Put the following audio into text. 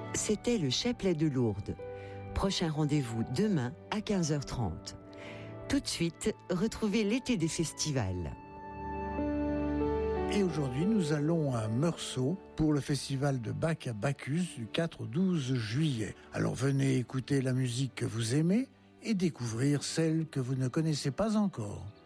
C'était le chapelet de Lourdes. Prochain rendez-vous demain à 15h30. Tout de suite, retrouvez l'été des festivals. Et aujourd'hui, nous allons à Meursault pour le festival de Bach à Bacchus du 4 au 12 juillet. Alors venez écouter la musique que vous aimez et découvrir celle que vous ne connaissez pas encore.